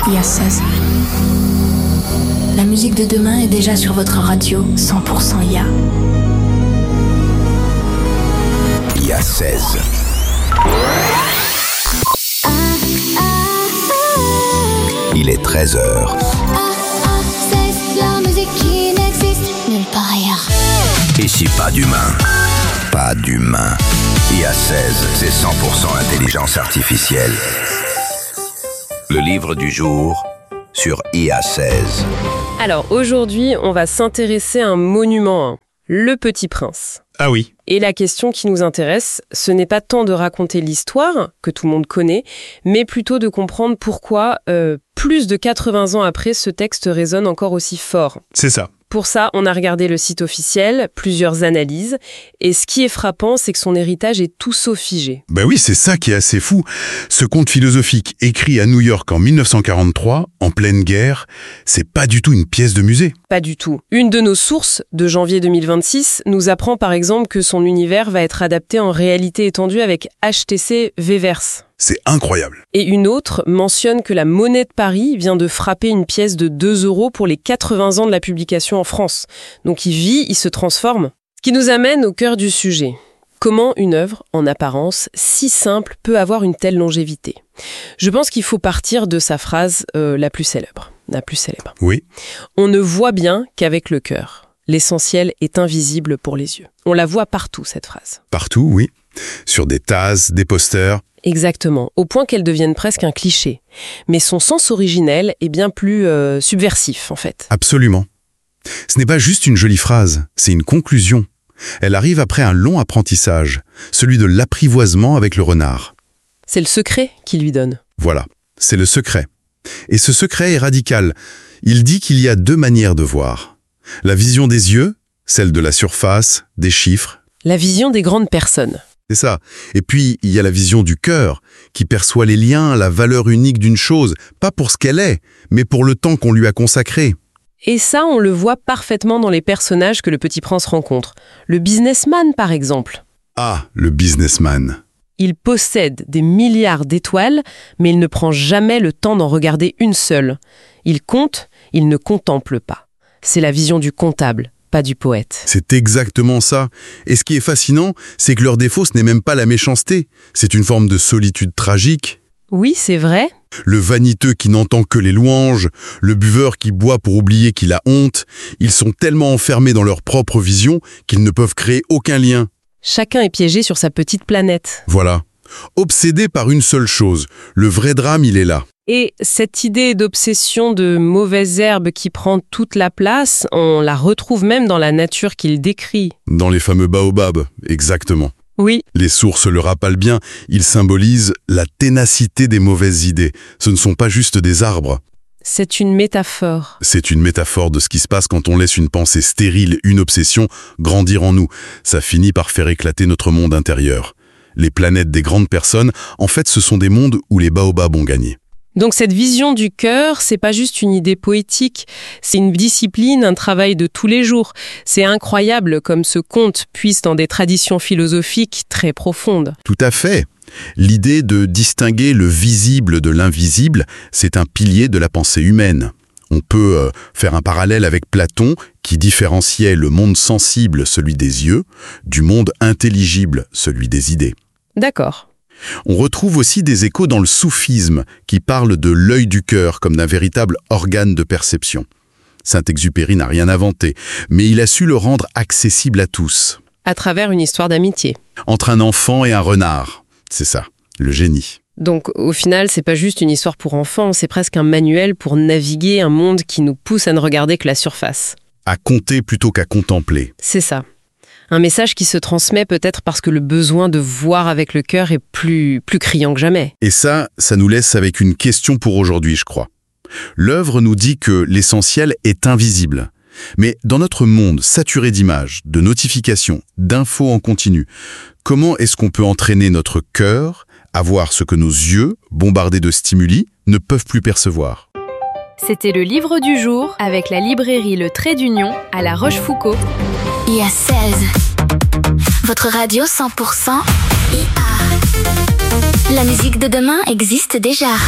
IA16. La musique de demain est déjà sur votre radio 100% IA. IA16. Il est 13h. C'est la musique qui n'existe nulle part ailleurs. Ici, pas d'humain. Pas d'humain. IA16, c'est 100% intelligence artificielle. Le livre du jour sur IA16. Alors aujourd'hui, on va s'intéresser à un monument, Le Petit Prince. Ah oui. Et la question qui nous intéresse, ce n'est pas tant de raconter l'histoire, que tout le monde connaît, mais plutôt de comprendre pourquoi, plus de 80 ans après, ce texte résonne encore aussi fort. C'est ça. Pour ça, on a regardé le site officiel, plusieurs analyses, et ce qui est frappant, c'est que son héritage est tout sauf figé. Ben oui, c'est ça qui est assez fou. Ce conte philosophique écrit à New York en 1943, en pleine guerre, c'est pas du tout une pièce de musée. Pas du tout. Une de nos sources, de janvier 2026, nous apprend par exemple que son univers va être adapté en réalité étendue avec HTC Viverse. C'est incroyable. Et une autre mentionne que la Monnaie de Paris vient de frapper une pièce de 2 € pour les 80 ans de la publication en France. Donc il vit, il se transforme. Ce qui nous amène au cœur du sujet. Comment une œuvre, en apparence, si simple, peut avoir une telle longévité ? Je pense qu'il faut partir de sa phrase la plus célèbre. Oui. On ne voit bien qu'avec le cœur. L'essentiel est invisible pour les yeux. On la voit partout, cette phrase. Partout, oui. Sur des tasses, des posters. Exactement, au point qu'elle devienne presque un cliché. Mais son sens originel est bien plus subversif, en fait. Absolument. Ce n'est pas juste une jolie phrase, c'est une conclusion. Elle arrive après un long apprentissage, celui de l'apprivoisement avec le renard. C'est le secret qui lui donne. Voilà, c'est le secret. Et ce secret est radical. Il dit qu'il y a 2 manières de voir. La vision des yeux, celle de la surface, des chiffres. La vision des grandes personnes. C'est ça. Et puis, il y a la vision du cœur, qui perçoit les liens, la valeur unique d'une chose, pas pour ce qu'elle est, mais pour le temps qu'on lui a consacré. Et ça, on le voit parfaitement dans les personnages que le Petit Prince rencontre. Le businessman, par exemple. Ah, le businessman. Il possède des milliards d'étoiles, mais il ne prend jamais le temps d'en regarder une seule. Il compte, il ne contemple pas. C'est la vision du comptable, pas du poète. C'est exactement ça. Et ce qui est fascinant, c'est que leur défaut, ce n'est même pas la méchanceté. C'est une forme de solitude tragique. Oui, c'est vrai. Le vaniteux qui n'entend que les louanges, le buveur qui boit pour oublier qu'il a honte, ils sont tellement enfermés dans leur propre vision qu'ils ne peuvent créer aucun lien. Chacun est piégé sur sa petite planète. Voilà. Obsédé par une seule chose, le vrai drame, il est là. Et cette idée d'obsession de mauvaise herbe qui prend toute la place, on la retrouve même dans la nature qu'il décrit. Dans les fameux baobabs, exactement. Oui. Les sources le rappellent bien, ils symbolisent la ténacité des mauvaises idées. Ce ne sont pas juste des arbres. C'est une métaphore. C'est une métaphore de ce qui se passe quand on laisse une pensée stérile, une obsession, grandir en nous. Ça finit par faire éclater notre monde intérieur. Les planètes des grandes personnes, en fait, ce sont des mondes où les baobabs ont gagné. Donc cette vision du cœur, c'est pas juste une idée poétique, c'est une discipline, un travail de tous les jours. C'est incroyable comme ce conte puise dans des traditions philosophiques très profondes. Tout à fait. L'idée de distinguer le visible de l'invisible, c'est un pilier de la pensée humaine. On peut faire un parallèle avec Platon, qui différenciait le monde sensible, celui des yeux, du monde intelligible, celui des idées. D'accord. On retrouve aussi des échos dans le soufisme, qui parle de l'œil du cœur comme d'un véritable organe de perception. Saint-Exupéry n'a rien inventé, mais il a su le rendre accessible à tous. À travers une histoire d'amitié. Entre un enfant et un renard. C'est ça, le génie. Donc au final, c'est pas juste une histoire pour enfants, c'est presque un manuel pour naviguer un monde qui nous pousse à ne regarder que la surface. À compter plutôt qu'à contempler. C'est ça. Un message qui se transmet peut-être parce que le besoin de voir avec le cœur est plus criant que jamais. Et ça nous laisse avec une question pour aujourd'hui, je crois. L'œuvre nous dit que l'essentiel est invisible. Mais dans notre monde saturé d'images, de notifications, d'infos en continu, comment est-ce qu'on peut entraîner notre cœur à voir ce que nos yeux, bombardés de stimuli, ne peuvent plus percevoir ? C'était le livre du jour avec la librairie Le Trait d'Union à La Rochefoucauld. IA16. Votre radio 100% IA. La musique de demain existe déjà.